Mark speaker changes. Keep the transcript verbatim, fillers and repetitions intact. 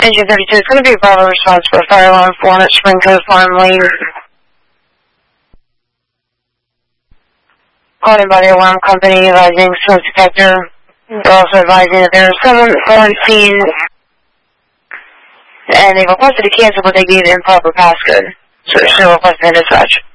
Speaker 1: Engine thirty-two, it's going to be a Bravo response for a fire alarm four at Spring Cove Farm Lane. Called in by the alarm company advising smoke detector. They're also advising that there is someone on scene, and they've requested to cancel, but they gave improper passcode. So they're still requesting a dispatch.